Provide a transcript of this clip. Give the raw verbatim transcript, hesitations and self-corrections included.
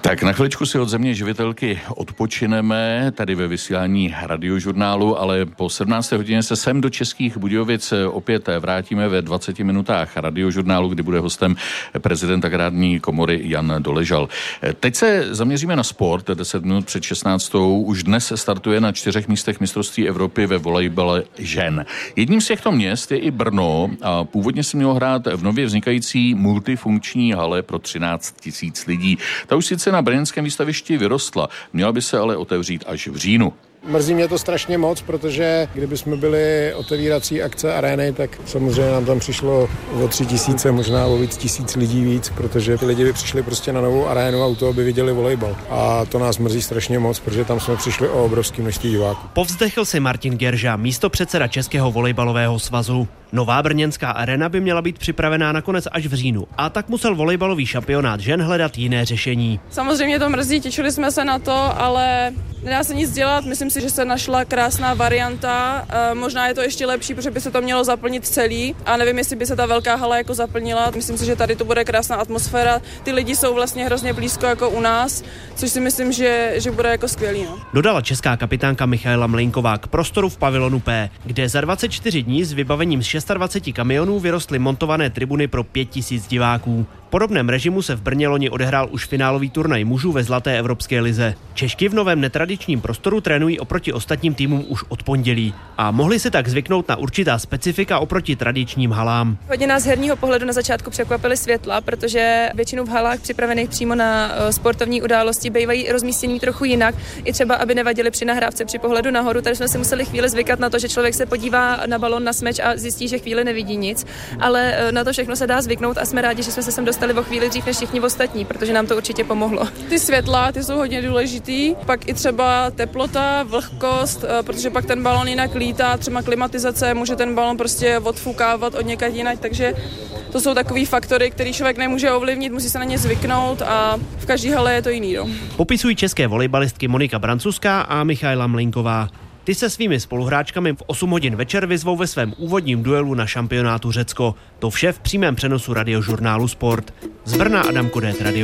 Tak na chviličku si od země živitelky odpočineme tady ve vysílání Radiožurnálu, ale po sedmnácté hodině se sem do Českých Budějovic opět vrátíme ve dvaceti minutách Radiožurnálu, kdy bude hostem prezident Agrární komory Jan Doležal. Teď se zaměříme na sport. deset minut před šestnáctou už dnes startuje na čtyřech místech mistrovství Evropy ve volejbale žen. Jedním z těchto měst je i Brno a původně se mělo hrát v nově vznikající multifunkční hale pro třináct tisíc lidí. Ta už sice na brněnském výstavišti vyrostla, měla by se ale otevřít až v říjnu. Mrzí mě to strašně moc, protože kdyby jsme byli otevírací akce arény, tak samozřejmě nám tam přišlo o tři tisíce, možná o víc tisíc lidí víc, protože ty lidi by přišli prostě na novou arénu a u toho by viděli volejbal. A to nás mrzí strašně moc, protože tam jsme přišli o obrovské množství diváků. Povzdechl si Martin Gerža, místopředseda Českého volejbalového svazu. Nová brněnská arena by měla být připravená nakonec až v říjnu a tak musel volejbalový šampionát žen hledat jiné řešení. Samozřejmě to mrzí, těšili jsme se na to, ale nedá se nic dělat. Myslím si, že se našla krásná varianta. E, možná je to ještě lepší, protože by se to mělo zaplnit celý a nevím, jestli by se ta velká hala jako zaplnila. Myslím si, že tady to bude krásná atmosféra. Ty lidi jsou vlastně hrozně blízko jako u nás, což si myslím, že, že bude jako skvělý. No. Dodala česká kapitánka Michaela Mlejnková k prostoru v pavilonu P, kde za dvacet čtyři dní s vybavením z dvacet šest kamionů vyrostly montované tribuny pro pět tisíc diváků. V podobném režimu se v Brně loni odehrál už finálový turnaj mužů ve Zlaté evropské lize. Češky v novém netradičním prostoru trénují oproti ostatním týmům už od pondělí a mohli se tak zvyknout na určitá specifika oproti tradičním halám. Hodně nás z herního pohledu na začátku překvapily světla, protože většinou v halách připravených přímo na sportovní události bývají rozmístění trochu jinak, i třeba aby nevadili při nahrávce při pohledu nahoru. Tady jsme si museli chvíli zvykat na to, že člověk se podívá na balon, na smeč a zjistí, že chvíli nevidí nic, ale na to všechno se dá zvyknout a jsme rádi, že jsme se sem dostali o chvíli dřív než všichni ostatní, protože nám to určitě pomohlo. Ty světla, ty jsou hodně důležitý, pak i třeba teplota, vlhkost, protože pak ten balon jinak lítá, třeba klimatizace, může ten balon prostě odfukávat od někať jinak, takže to jsou takový faktory, který člověk nemůže ovlivnit, musí se na ně zvyknout a v každé hale je to jiný. No. Popisují české volejbalistky Monika Brancuská a Michaela Mlejnková. Ty se svými spoluhráčkami v osm hodin večer vyzvou ve svém úvodním duelu na šampionátu Řecko. To vše v přímém přenosu Radiožurnálu Sport. Z Brna Adam Kodét, Radio.